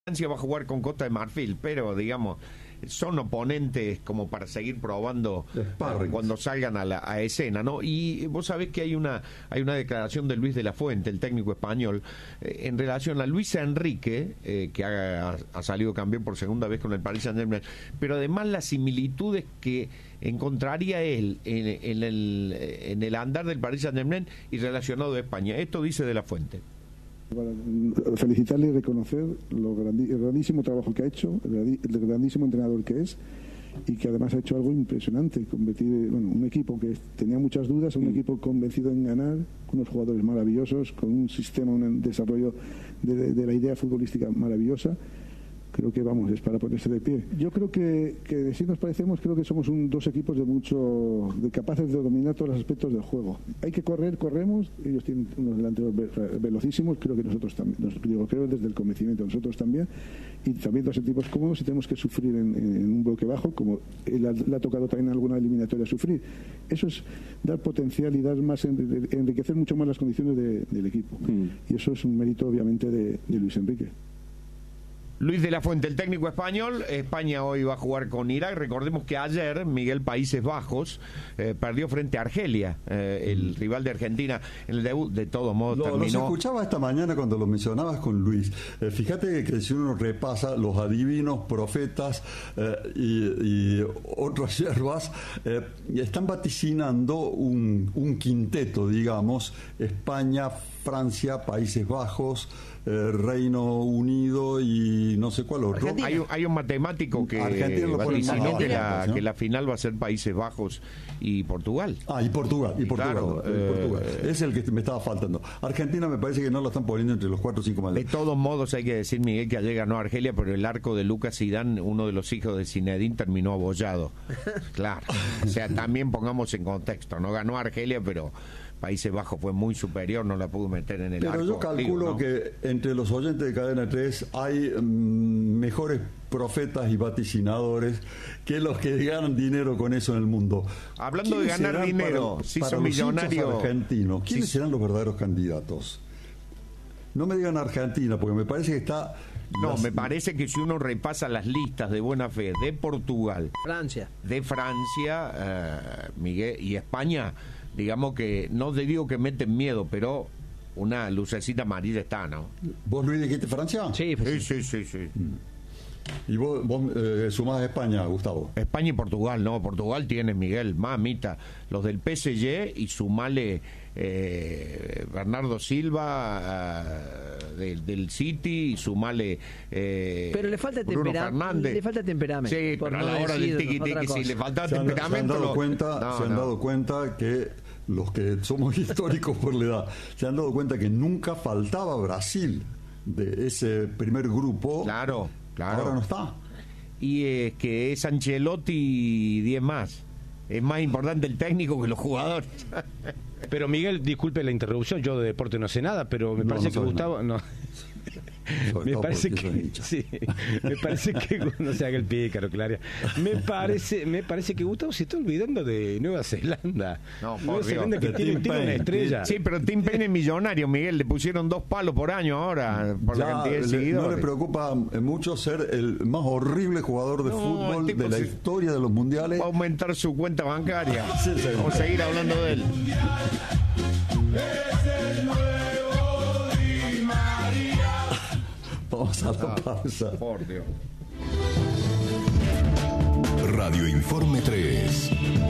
Francia va a jugar con Costa de Marfil, pero digamos, son oponentes como para seguir probando cuando salgan a escena, ¿no? Y vos sabés que hay una declaración de Luis de la Fuente, el técnico español, en relación a Luis Enrique, que ha salido campeón por segunda vez con el Paris Saint-Germain, pero además las similitudes que encontraría él en el andar del Paris Saint-Germain y relacionado a España. Esto dice de la Fuente. Para felicitarle y reconocer el grandísimo trabajo que ha hecho, el grandísimo entrenador que es, y que además ha hecho algo impresionante, convertir un equipo que tenía muchas dudas, un equipo convencido en ganar, con unos jugadores maravillosos, con un sistema, un desarrollo de la idea futbolística maravillosa. Creo que es para ponerse de pie. Yo creo que si nos parecemos, creo que somos dos equipos capaces de dominar todos los aspectos del juego. Hay que corremos, ellos tienen unos delanteros velocísimos, creo que nosotros también, creo desde el convencimiento, nosotros también, y también dos equipos cómodos y tenemos que sufrir en un bloque bajo, como le ha tocado también en alguna eliminatoria sufrir. Eso es dar potencial y dar más, enriquecer mucho más las condiciones del equipo. Y eso es un mérito obviamente de Luis Enrique. Luis de la Fuente, el técnico español. España hoy va a jugar con Irak. Recordemos que ayer Miguel Países Bajos perdió frente a Argelia, el rival de Argentina en el debut. De todos modos terminó. Los escuchaba esta mañana cuando lo mencionabas con Luis. Fíjate que si uno repasa los adivinos, profetas y otras hierbas, están vaticinando un quinteto, digamos: España, Francia, Países Bajos, Reino Unido y no sé cuál otro. Hay un matemático que vaticinó que la final va a ser Países Bajos y Portugal. Y Portugal. Claro, Portugal. Es el que me estaba faltando. Argentina me parece que no la están poniendo entre los 4 o 5 más. De todos modos hay que decir, Miguel, que ayer ganó Argelia, pero el arco de Lucas Zidane, uno de los hijos de Zinedine, terminó abollado. Claro. O sea, también pongamos en contexto, no ganó Argelia, pero Países Bajos fue muy superior, no la pudo meter en el arco. Pero yo calculo que entre los oyentes de Cadena 3 hay mejores profetas y vaticinadores que los que ganan dinero con eso en el mundo. Hablando de ganar dinero, si son millonarios argentinos, ¿quiénes serán los verdaderos candidatos? No me digan Argentina, porque me parece que está... me parece que si uno repasa las listas de buena fe de Portugal, de Francia, Miguel, y España, digamos que no te digo que meten miedo, pero una lucecita amarilla está, ¿no? ¿Vos, Luis, dijiste Francia? Sí. ¿Y vos sumás a España, Gustavo? España y Portugal, no, Portugal tiene, Miguel, mamita, los del PSG, y sumale Bernardo Silva del City, y sumale pero le falta Bruno Fernández. Le falta temperamento. Sí, pero a la hora del tiqui-tiqui, si le falta temperamento. Se han dado cuenta que los que somos históricos por la edad se han dado cuenta que nunca faltaba Brasil de ese primer grupo. Claro. Ahora no está. Y que es Ancelotti y 10 más. Es más importante el técnico que los jugadores. Pero Miguel, disculpe la interrupción, yo de deporte no sé nada, pero me parece que Gustavo... Me parece que no se haga el pícaro, Claria. Me parece que Gustavo se está olvidando de Nueva Zelanda. Nueva Zelanda que tiene una estrella. Sí, pero Tim Payne es millonario, Miguel. Le pusieron 2 palos por año ahora por la cantidad de seguidores. No le preocupa mucho ser el más horrible jugador de fútbol de la historia de los mundiales. Va a aumentar su cuenta bancaria. Vamos a seguir hablando de él. Vamos a la pausa. Por Dios. Radio Informe 3.